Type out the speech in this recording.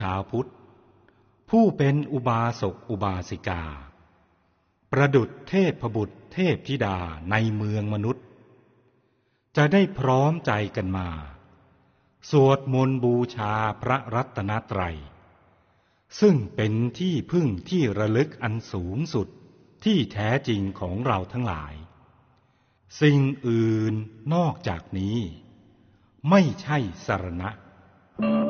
ชาวพุทธผู้เป็นอุบาสกอุบาสิกาประดุจเทพบุตรเทพธิดาในเมืองมนุษย์จะได้พร้อมใจกันมาสวดมนต์บูชาพระรัตนตรัยซึ่งเป็นที่พึ่งที่ระลึกอันสูงสุดที่แท้จริงของเราทั้งหลายสิ่งอื่นนอกจากนี้ไม่ใช่สรณะ